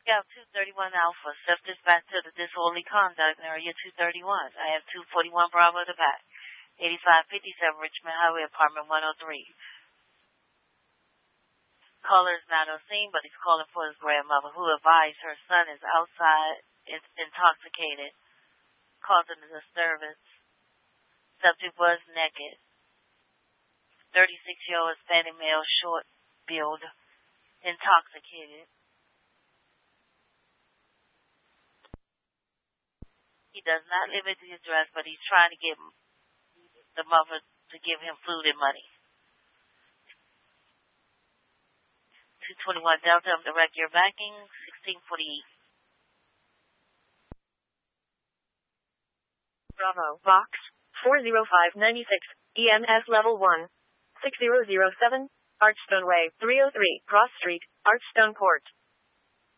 Scout 231 Alpha, self-dispatch to the disorderly conduct in area 231. I have 241 Bravo to back. 8557 Richmond Highway, apartment 103. Caller is not on scene, but he's calling for his grandmother, who advised her son is outside, intoxicated, causing a disturbance. Subject was naked. 36-year-old Hispanic male, short build, intoxicated. He does not live at the address, but he's trying to get the mother to give him food and money. 221 Delta, direct your backing, 1648. Bravo, box, 40596, EMS level 1, 6007, Archstone Way, 303, Cross Street, Archstone Court.